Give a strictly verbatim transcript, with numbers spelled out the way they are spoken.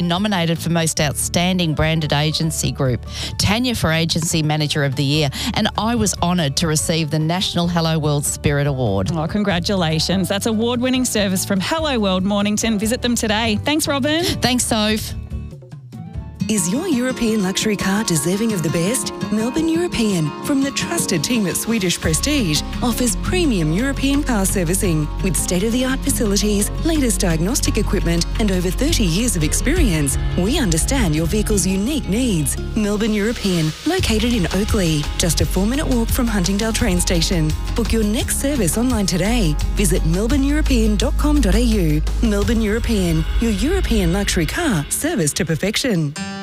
nominated for Most Outstanding Branded Agency Group, Tanya for Agency Manager of the Year, and I was honoured to receive the National Hello World Spirit Award. Oh, congratulations. That's award-winning service from Hello World Mornington. Visit them today. Thanks, Robin. Thanks, Soph. Is your European luxury car deserving of the best? Melbourne European, from the trusted team at Swedish Prestige, offers premium European car servicing with state-of-the-art facilities, latest diagnostic equipment and over thirty years of experience. We understand your vehicle's unique needs. Melbourne European, located in Oakley, just a four-minute walk from Huntingdale train station. Book your next service online today. Visit melbourne european dot com dot a u. Melbourne European, your European luxury car service to perfection.